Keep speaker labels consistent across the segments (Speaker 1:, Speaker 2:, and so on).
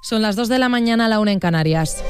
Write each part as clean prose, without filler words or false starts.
Speaker 1: Son las 2 de la mañana, la 1 en Canarias.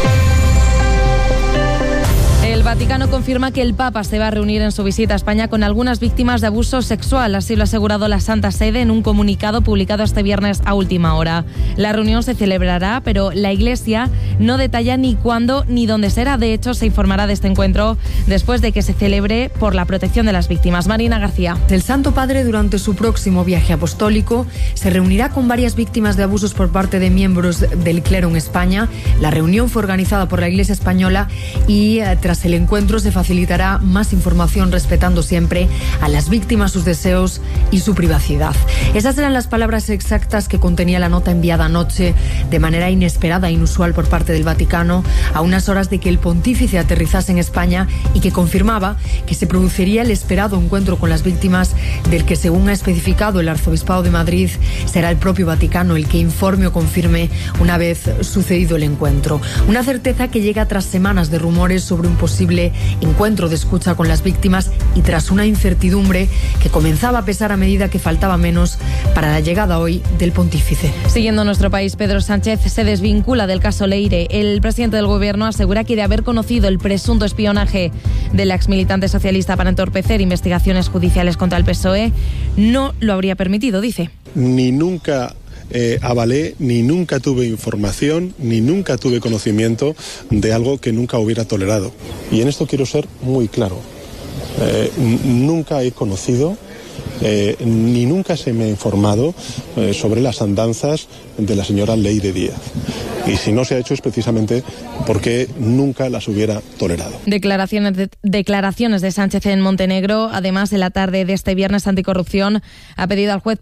Speaker 1: El Vaticano confirma que el Papa se va a reunir en su visita a España con algunas víctimas de abuso sexual. Así lo ha asegurado la Santa Sede en un comunicado publicado este viernes a última hora. La reunión se celebrará, pero la Iglesia no detalla ni cuándo ni dónde será. De hecho, se informará de este encuentro después de que se celebre por la protección de las víctimas. Marina García.
Speaker 2: El Santo Padre, durante su próximo viaje apostólico, se reunirá con varias víctimas de abusos por parte de miembros del clero en España. La reunión fue organizada por la Iglesia española y tras el encuentro se facilitará más información respetando siempre a las víctimas, sus deseos y su privacidad. Esas eran las palabras exactas que contenía la nota enviada anoche de manera inesperada e inusual por parte del Vaticano a unas horas de que el pontífice aterrizase en España y que confirmaba que se produciría el esperado encuentro con las víctimas, del que, según ha especificado el Arzobispado de Madrid, será el propio Vaticano el que informe o confirme una vez sucedido el encuentro. Una certeza que llega tras semanas de rumores sobre un posible encuentro de escucha con las víctimas y tras una incertidumbre que comenzaba a pesar a medida que faltaba menos para la llegada hoy del pontífice.
Speaker 1: Siguiendo nuestro país, Pedro Sánchez se desvincula del caso Leire. El presidente del Gobierno asegura que de haber conocido el presunto espionaje de la exmilitante socialista para entorpecer investigaciones judiciales contra el PSOE, no lo habría permitido, dice.
Speaker 3: Ni nunca avalé, ni nunca tuve información, ni nunca tuve conocimiento de algo que nunca hubiera tolerado. Y en esto quiero ser muy claro. Nunca he conocido, ni nunca se me ha informado sobre las andanzas de la señora Leire Díaz. Y si no se ha hecho es precisamente porque nunca las hubiera tolerado.
Speaker 1: Declaraciones de Sánchez en Montenegro. Además, en la tarde de este viernes, Anticorrupción ha pedido al juez